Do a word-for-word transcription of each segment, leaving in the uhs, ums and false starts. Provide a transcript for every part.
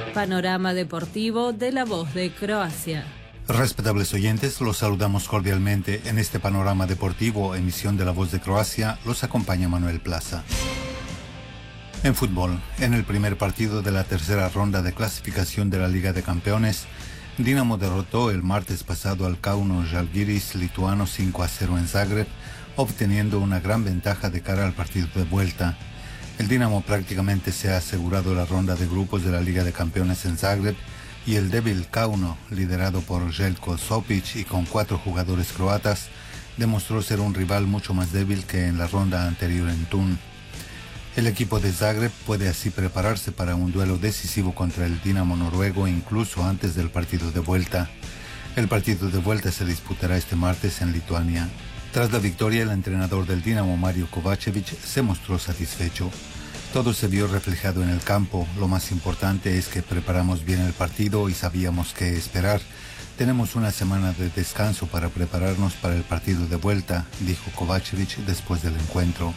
Panorama deportivo de La Voz de Croacia. Respetables oyentes, los saludamos cordialmente. En este panorama deportivo, emisión de La Voz de Croacia, los acompaña Manuel Plaza. En fútbol, en el primer partido de la tercera ronda de clasificación de la Liga de Campeones, Dinamo derrotó el martes pasado al Kauno Žalgiris lituano cinco a cero en Zagreb, obteniendo una gran ventaja de cara al partido de vuelta. El Dinamo prácticamente se ha asegurado la ronda de grupos de la Liga de Campeones en Zagreb, y el débil Kauno, liderado por Željko Sopić y con cuatro jugadores croatas, demostró ser un rival mucho más débil que en la ronda anterior en Thun. El equipo de Zagreb puede así prepararse para un duelo decisivo contra el Dinamo noruego incluso antes del partido de vuelta. El partido de vuelta se disputará este martes en Lituania. Tras la victoria, el entrenador del Dinamo, Mario Kovačević, se mostró satisfecho. Todo se vio reflejado en el campo. Lo más importante es que preparamos bien el partido y sabíamos qué esperar. Tenemos una semana de descanso para prepararnos para el partido de vuelta, dijo Kovačević después del encuentro.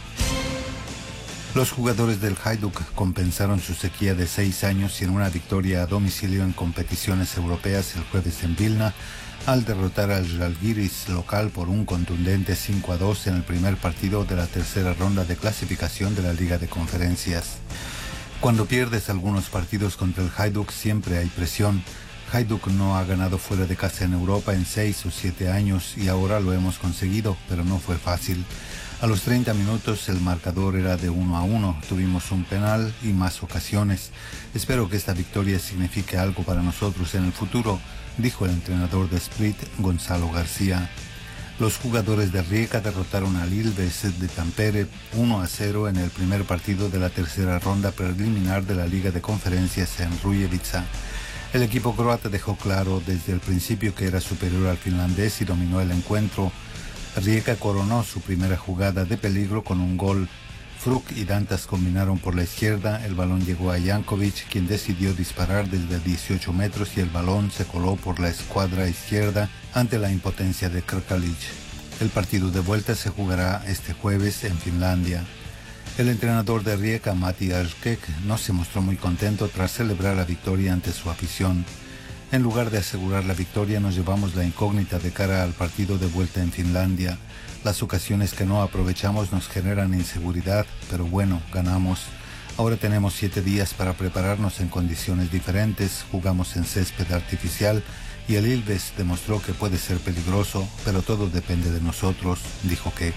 Los jugadores del Hajduk compensaron su sequía de seis años en una victoria a domicilio en competiciones europeas el jueves en Vilna, al derrotar al Žalgiris local por un contundente cinco a dos en el primer partido de la tercera ronda de clasificación de la Liga de Conferencias. Cuando pierdes algunos partidos contra el Hajduk siempre hay presión. Hajduk no ha ganado fuera de casa en Europa en seis o siete años y ahora lo hemos conseguido, pero no fue fácil. A los treinta minutos el marcador era de uno a uno, tuvimos un penal y más ocasiones. Espero que esta victoria signifique algo para nosotros en el futuro, dijo el entrenador de Split, Gonzalo García. Los jugadores de Rijeka derrotaron al Ilves de Tampere uno a cero en el primer partido de la tercera ronda preliminar de la Liga de Conferencias en Rujevica. El equipo croata dejó claro desde el principio que era superior al finlandés y dominó el encuentro. Rijeka coronó su primera jugada de peligro con un gol. Fruk y Dantas combinaron por la izquierda, el balón llegó a Janković, quien decidió disparar desde dieciocho metros y el balón se coló por la escuadra izquierda ante la impotencia de Krkalić. El partido de vuelta se jugará este jueves en Finlandia. El entrenador de Rijeka, Mati Ajkek, no se mostró muy contento tras celebrar la victoria ante su afición. En lugar de asegurar la victoria, nos llevamos la incógnita de cara al partido de vuelta en Finlandia. Las ocasiones que no aprovechamos nos generan inseguridad, pero bueno, ganamos. Ahora tenemos siete días para prepararnos en condiciones diferentes, jugamos en césped artificial y el Ilves demostró que puede ser peligroso, pero todo depende de nosotros, dijo Kek.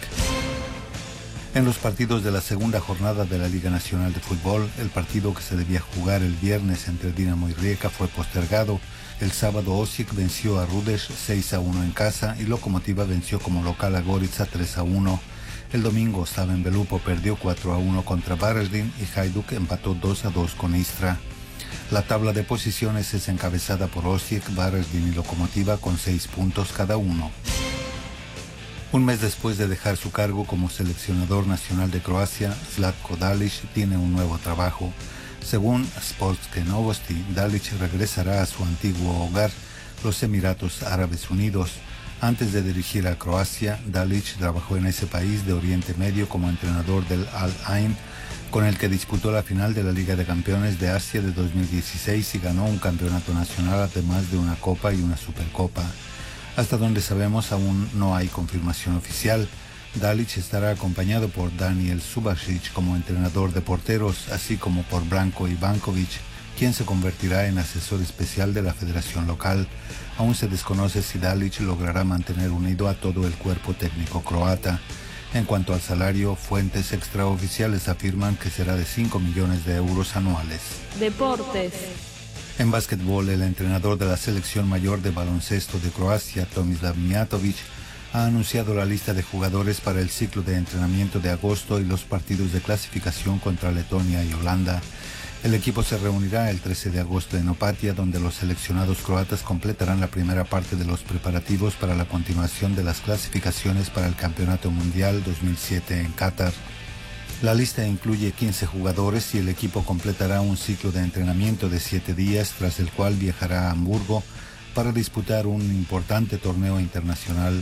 En los partidos de la segunda jornada de la Liga Nacional de Fútbol, el partido que se debía jugar el viernes entre Dinamo y Rijeka fue postergado. El sábado Osijek venció a Rudeš seis a uno en casa y Lokomotiva venció como local a Gorica tres a uno. El domingo Slaven Belupo perdió cuatro a uno contra Varaždin y Hajduk empató dos a dos con Istra. La tabla de posiciones es encabezada por Osijek, Varaždin y Lokomotiva con seis puntos cada uno. Un mes después de dejar su cargo como seleccionador nacional de Croacia, Zlatko Dalić tiene un nuevo trabajo. Según Sportske Novosti, Dalić regresará a su antiguo hogar, los Emiratos Árabes Unidos. Antes de dirigir a Croacia, Dalić trabajó en ese país de Oriente Medio como entrenador del Al Ain, con el que disputó la final de la Liga de Campeones de Asia de dos mil dieciséis y ganó un campeonato nacional además de una Copa y una Supercopa. Hasta donde sabemos aún no hay confirmación oficial. Dalić estará acompañado por Daniel Subasic como entrenador de porteros, así como por Branko Ivanković, quien se convertirá en asesor especial de la federación local. Aún se desconoce si Dalić logrará mantener unido a todo el cuerpo técnico croata. En cuanto al salario, fuentes extraoficiales afirman que será de cinco millones de euros anuales. Deportes. En básquetbol, el entrenador de la selección mayor de baloncesto de Croacia, Tomislav Mijatović, ha anunciado la lista de jugadores para el ciclo de entrenamiento de agosto y los partidos de clasificación contra Letonia y Holanda. El equipo se reunirá el trece de agosto en Opatija, donde los seleccionados croatas completarán la primera parte de los preparativos para la continuación de las clasificaciones para el Campeonato Mundial dos mil siete en Qatar. La lista incluye quince jugadores y el equipo completará un ciclo de entrenamiento de siete días, tras el cual viajará a Hamburgo para disputar un importante torneo internacional.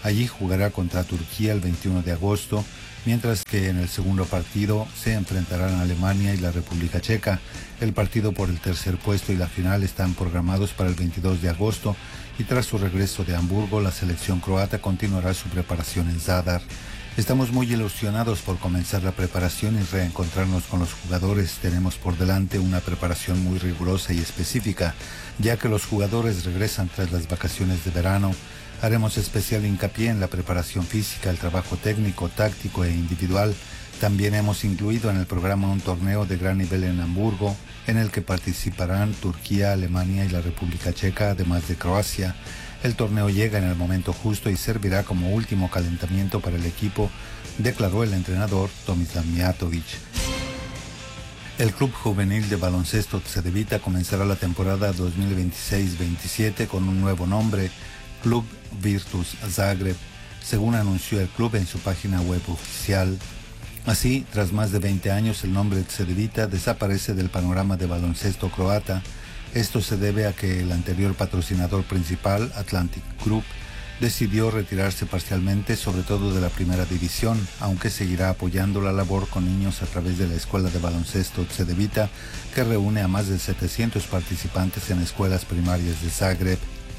Allí jugará contra Turquía el veintiuno de agosto, mientras que en el segundo partido se enfrentarán Alemania y la República Checa. El partido por el tercer puesto y la final están programados para el veintidós de agosto y tras su regreso de Hamburgo, la selección croata continuará su preparación en Zadar. Estamos muy ilusionados por comenzar la preparación y reencontrarnos con los jugadores. Tenemos por delante una preparación muy rigurosa y específica, ya que los jugadores regresan tras las vacaciones de verano. Haremos especial hincapié en la preparación física, el trabajo técnico, táctico e individual. También hemos incluido en el programa un torneo de gran nivel en Hamburgo, en el que participarán Turquía, Alemania y la República Checa, además de Croacia. El torneo llega en el momento justo y servirá como último calentamiento para el equipo, declaró el entrenador Tomislav Mijatović. El Club Juvenil de Baloncesto Cedevita comenzará la temporada dos mil veintiséis veintisiete con un nuevo nombre, Club Virtus Zagreb, según anunció el club en su página web oficial. Así, tras más de veinte años, el nombre Cedevita desaparece del panorama de baloncesto croata. Esto se debe a que el anterior patrocinador principal, Atlantic Group, decidió retirarse parcialmente, sobre todo de la primera división, aunque seguirá apoyando la labor con niños a través de la Escuela de Baloncesto Cedevita, que reúne a más de setecientos participantes en escuelas primarias de Zagreb.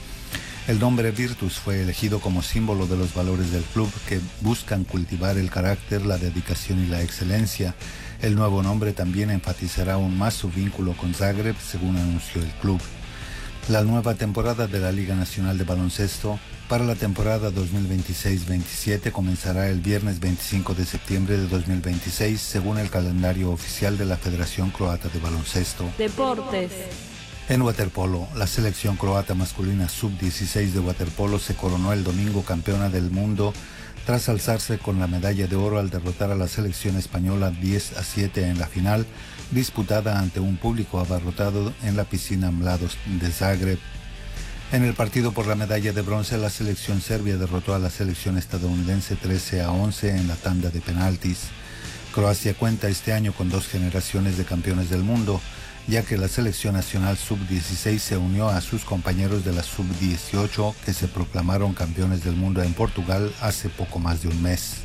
El nombre Virtus fue elegido como símbolo de los valores del club que buscan cultivar el carácter, la dedicación y la excelencia. El nuevo nombre también enfatizará aún más su vínculo con Zagreb, según anunció el club. La nueva temporada de la Liga Nacional de Baloncesto para la temporada dos mil veintiséis veintisiete comenzará el viernes veinticinco de septiembre de dos mil veintiséis, según el calendario oficial de la Federación Croata de Baloncesto. Deportes. En waterpolo, la selección croata masculina sub dieciséis de waterpolo se coronó el domingo campeona del mundo tras alzarse con la medalla de oro al derrotar a la selección española diez a siete en la final, disputada ante un público abarrotado en la piscina Mladost de Zagreb. En el partido por la medalla de bronce, la selección serbia derrotó a la selección estadounidense trece a once en la tanda de penaltis. Croacia cuenta este año con dos generaciones de campeones del mundo, ya que la selección nacional sub dieciséis se unió a sus compañeros de la sub dieciocho que se proclamaron campeones del mundo en Portugal hace poco más de un mes.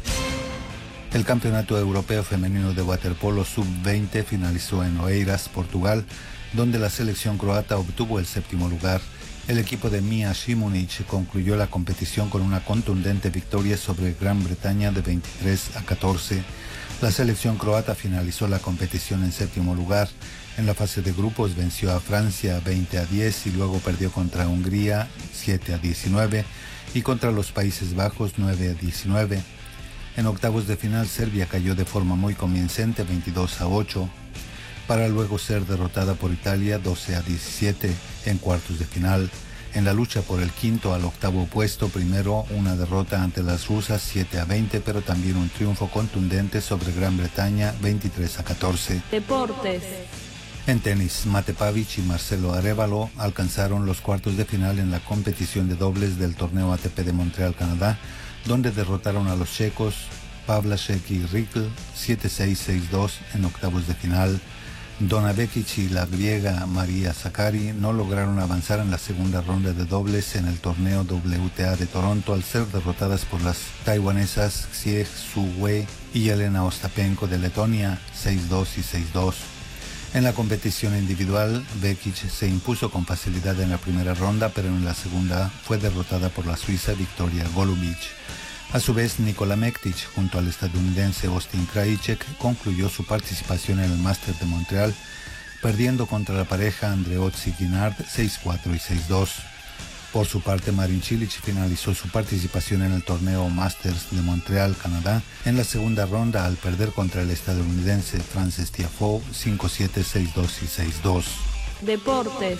El Campeonato Europeo Femenino de Waterpolo sub veinte finalizó en Oeiras, Portugal, donde la selección croata obtuvo el séptimo lugar. El equipo de Mia Šimunić concluyó la competición con una contundente victoria sobre Gran Bretaña de veintitrés a catorce. La selección croata finalizó la competición en séptimo lugar. En la fase de grupos venció a Francia veinte a diez y luego perdió contra Hungría siete a diecinueve y contra los Países Bajos nueve a diecinueve. En octavos de final, Serbia cayó de forma muy convincente veintidós a ocho, para luego ser derrotada por Italia doce a diecisiete en cuartos de final. En la lucha por el quinto al octavo puesto, primero una derrota ante las rusas siete a veinte, pero también un triunfo contundente sobre Gran Bretaña veintitrés a catorce. Deportes. En tenis, Mate Pavic y Marcelo Arévalo alcanzaron los cuartos de final en la competición de dobles del torneo A T P de Montreal, Canadá, donde derrotaron a los checos Pavlasek y Rikl siete seis, seis dos en octavos de final. Donna Vekic y la griega Maria Sakkari no lograron avanzar en la segunda ronda de dobles en el torneo W T A de Toronto al ser derrotadas por las taiwanesas Xie Su Wei y Elena Ostapenko de Letonia seis dos y seis dos. En la competición individual, Vekic se impuso con facilidad en la primera ronda, pero en la segunda fue derrotada por la suiza Victoria Golubic. A su vez, Nikola Mektic, junto al estadounidense Austin Krajicek, concluyó su participación en el Masters de Montreal, perdiendo contra la pareja Andreozzi Guinard seis cuatro y seis dos. Por su parte, Marin Cilic finalizó su participación en el torneo Masters de Montreal, Canadá, en la segunda ronda al perder contra el estadounidense Frances Tiafoe cinco siete, seis dos y seis dos. Deportes.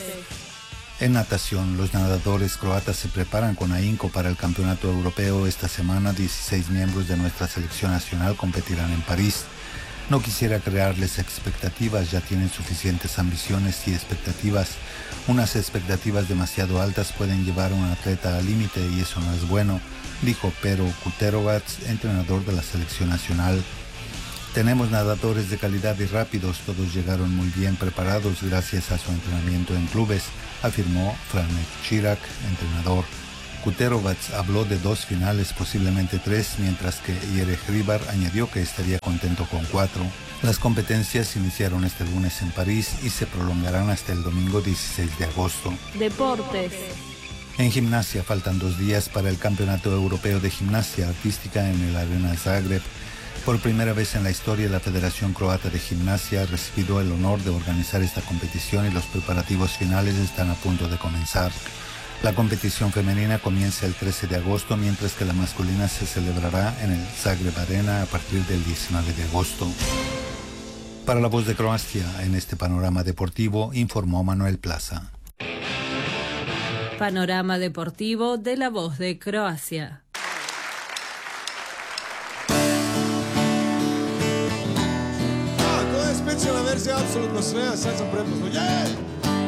En natación, los nadadores croatas se preparan con ahínco para el Campeonato Europeo. Esta semana, dieciséis miembros de nuestra selección nacional competirán en París. No quisiera crearles expectativas, ya tienen suficientes ambiciones y expectativas. Unas expectativas demasiado altas pueden llevar a un atleta al límite y eso no es bueno, dijo Pero Kuterovac, entrenador de la selección nacional. Tenemos nadadores de calidad y rápidos, todos llegaron muy bien preparados gracias a su entrenamiento en clubes, afirmó Franek Chirac, entrenador. Kuterovac habló de dos finales, posiblemente tres, mientras que Jere Hribar añadió que estaría contento con cuatro. Las competencias iniciaron este lunes en París y se prolongarán hasta el domingo dieciséis de agosto. Deportes. En gimnasia faltan dos días para el Campeonato Europeo de Gimnasia Artística en el Arena Zagreb. Por primera vez en la historia, la Federación Croata de Gimnasia ha recibido el honor de organizar esta competición y los preparativos finales están a punto de comenzar. La competición femenina comienza el trece de agosto, mientras que la masculina se celebrará en el Zagreb Arena a partir del diecinueve de agosto. Para La Voz de Croacia, en este panorama deportivo, informó Manuel Plaza. Panorama deportivo de La Voz de Croacia. A, to je specijalna verzija, apsolutno sve, a sad sam prepoznao. Yeah!